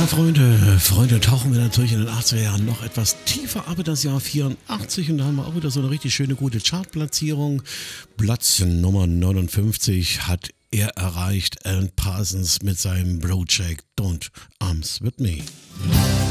Freunde, tauchen wir natürlich in den 80er Jahren noch etwas tiefer ab in das Jahr 84 und da haben wir auch wieder so eine richtig schöne gute Chartplatzierung. Platz Nummer 59 hat er erreicht, Alan Parsons mit seinem Project Don't Arms With Me.